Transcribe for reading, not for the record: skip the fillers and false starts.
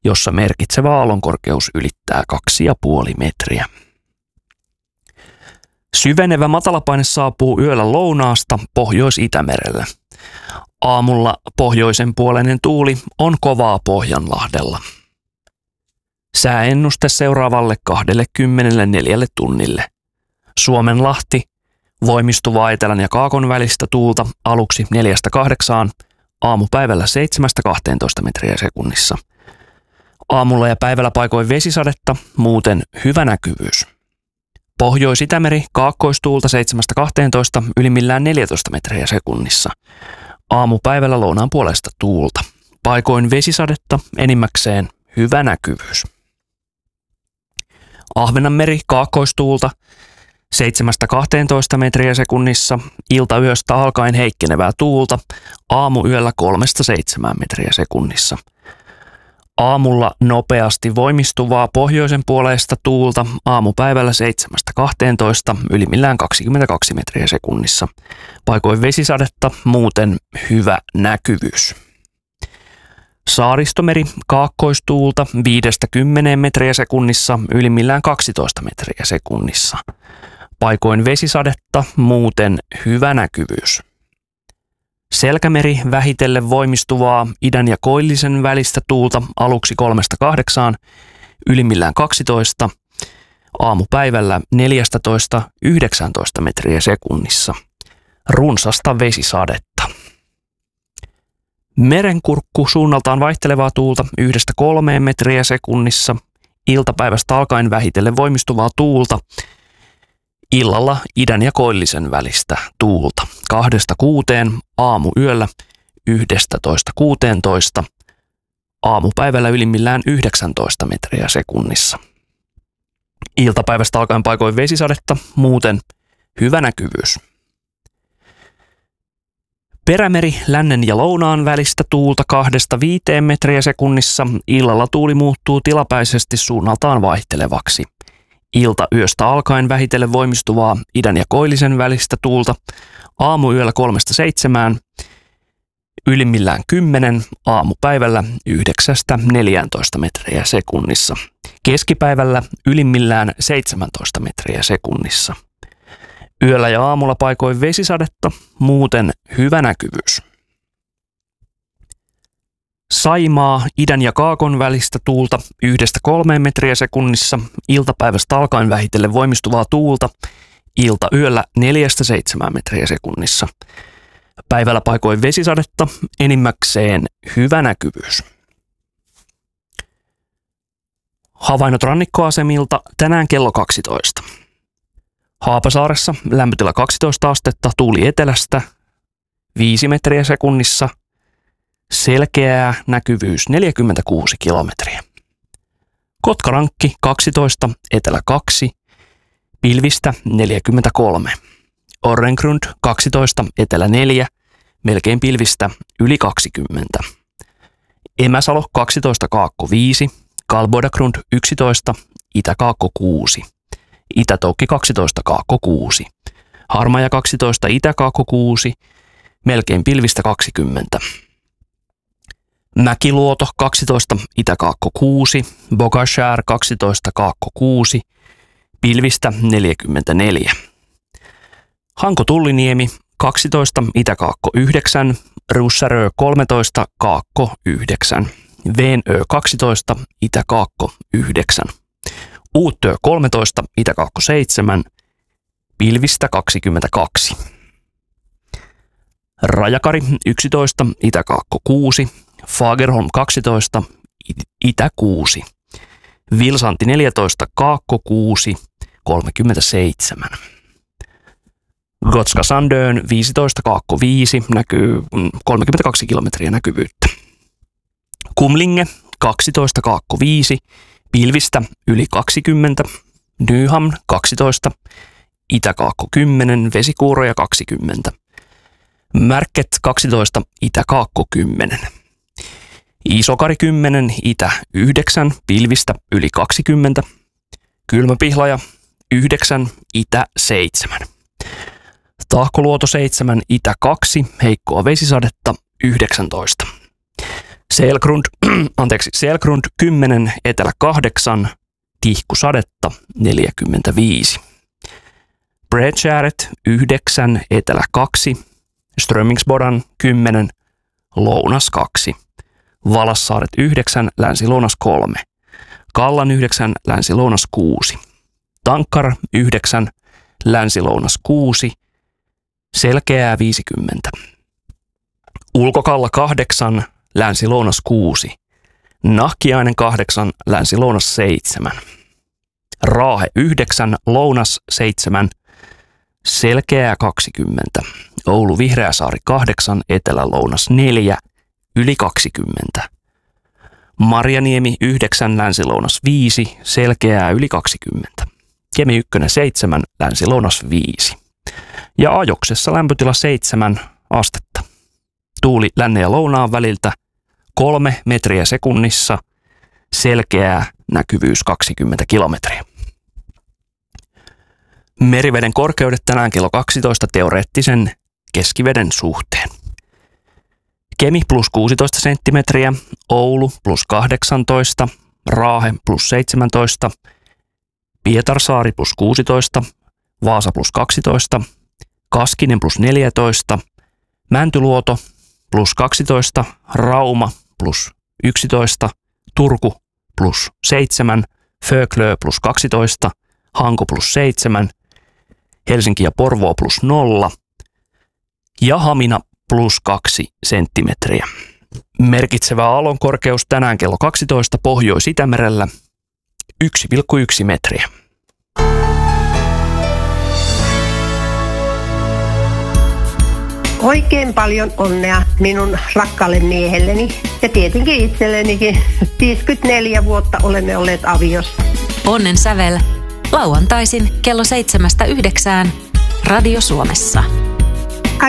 jossa merkitsevä aallonkorkeus ylittää 2,5 metriä. Syvenevä matalapaine saapuu yöllä lounaasta Pohjois-Itämerelle. Aamulla pohjoisen puoleinen tuuli on kovaa Pohjanlahdella. Sääennuste seuraavalle 24 tunnille. Suomenlahti, voimistuvaa etelän ja kaakon välistä tuulta aluksi 4-8, aamupäivällä 7-12 metriä sekunnissa. Aamulla ja päivällä paikoin vesisadetta, muuten hyvä näkyvyys. Pohjois-Itämeri, kaakkoistuulta 7-12, ylimmillään 14 metriä sekunnissa. Aamupäivällä lounaan puolesta tuulta. Paikoin vesisadetta, enimmäkseen hyvä näkyvyys. Ahvenanmeri, kaakkoistuulta 7-12 metriä sekunnissa, iltayöstä alkaen heikkenevää tuulta, aamuyöllä 3-7 metriä sekunnissa. Aamulla nopeasti voimistuvaa pohjoisen puoleista tuulta, aamupäivällä 7-12, ylimmillään 22 metriä sekunnissa. Paikoin vesisadetta, muuten hyvä näkyvyys. Saaristomeri, kaakkoistuulta 5-10 metriä sekunnissa, ylimmillään 12 metriä sekunnissa. Paikoin vesisadetta, muuten hyvä näkyvyys. Selkämeri, vähitellen voimistuvaa idän ja koillisen välistä tuulta aluksi 3-8, ylimmillään 12, aamupäivällä 14-19 metriä sekunnissa. Runsasta vesisadetta. Merenkurkku, suunnaltaan vaihtelevaa tuulta 1-3 metriä sekunnissa, iltapäivästä alkaen vähitellen voimistuvaa tuulta, illalla idän ja koillisen välistä tuulta 2-6, aamuyöllä 11-16, aamupäivällä ylimmillään 19 metriä sekunnissa. Iltapäivästä alkaen paikoin vesisadetta, muuten hyvä näkyvyys. Perämeri, lännen ja lounaan välistä tuulta 2-5 metriä sekunnissa, illalla tuuli muuttuu tilapäisesti suunnaltaan vaihtelevaksi. Iltayöstä alkaen vähitellen voimistuvaa idän ja koillisen välistä tuulta, aamuyöllä 3-7, ylimmillään 10, aamupäivällä 9-14 metriä sekunnissa. Keskipäivällä ylimmillään 17 metriä sekunnissa. Yöllä ja aamulla paikoin vesisadetta, muuten hyvä näkyvyys. Saimaa, idän ja kaakon välistä tuulta 1-3 metriä sekunnissa, iltapäivästä alkaen vähitellen voimistuvaa tuulta, iltayöllä 4-7 metriä sekunnissa. Päivällä paikoin vesisadetta, enimmäkseen hyvä näkyvyys. Havainnot rannikkoasemilta tänään kello 12. Haapasaaressa lämpötila 12 astetta, tuuli etelästä 5 metriä sekunnissa. Selkeää näkyvyys 46 kilometriä. Kotkarankki 12, etelä 2, pilvistä 43. Orrengrund 12, etelä 4, melkein pilvistä yli 20. Emäsalo 12, kaakko 5, Kalbodagrund 11, itä-kaakko 6. Itä-Toukki 12, kaakko 6. Harmaja 12, itä-kaakko 6, melkein pilvistä 20. Mäkiluoto 12, itä-kaakko 6, Bogashär 12, kaakko 6, pilvistä 44. Hanko-Tulliniemi 12, itä-kaakko 9, Russarö 13, kaakko 9, Veenö 12, itä-kaakko 9, Uutö 13, itä-kaakko 7, pilvistä 22. Rajakari 11, itä-kaakko 6, Fagerholm 12, itä 6, Vilsanti 14, kaakko 6, 37. Gotska Sandön 15, kaakko 5, näkyy 32 kilometriä näkyvyyttä. Kumlinge 12, kaakko 5, pilvistä yli 20. Nyhamn 12, itä-kaakko 10, vesikuuroja 20. Märket 12, itä-kaakko 10. Isokari 10, itä 9, pilvistä yli 20. Kylmäpihlaja 9, itä 7. Tahkoluoto 7, itä 2, heikkoa vesisadetta 19. Selgrund 10, etelä 8, tihkusadetta 45. Bredskäret 9, etelä 2, Strömingsbodan 10, lounas 2. Valassaaret 9, länsi-lounas 3. Kallan 9, länsi-lounas 6. Tankkar 9, länsi-lounas 6. Selkeää 50. Ulkokalla 8, länsi-lounas 6. Nahkiainen 8, länsi-lounas 7. Raahe 9, lounas 7. Selkeää 20. Oulu Vihreäsaari 8, etelä-lounas 4. Yli 20. Marjaniemi 9, länsi-lounas 5. Selkeää yli 20. Kemi 1 7, länsi-lounas 5. Ja Ajoksessa lämpötila 7 astetta. Tuuli lännen ja lounaan väliltä 3 metriä sekunnissa. Selkeää näkyvyys 20 kilometriä. Meriveden korkeudet tänään kello 12 teoreettisen keskiveden suhteen. Kemi plus 16 senttimetriä, Oulu plus 18, Raahe plus 17, Pietarsaari plus 16, Vaasa plus 12, Kaskinen plus 14, Mäntyluoto plus 12, Rauma plus 11, Turku plus 7, Föglö plus 12, Hanko plus 7, Helsinki ja Porvoo plus 0 ja Hamina plus 2 senttimetriä. Merkitsevä aallon korkeus tänään kello 12 Pohjois-Itämerellä 1,1 metriä. Oikein paljon onnea minun rakkaalle miehelleni ja tietenkin itsellenikin. 54 vuotta olemme olleet aviossa. Onnen sävel. Lauantaisin kello 7-9 Radio Suomessa.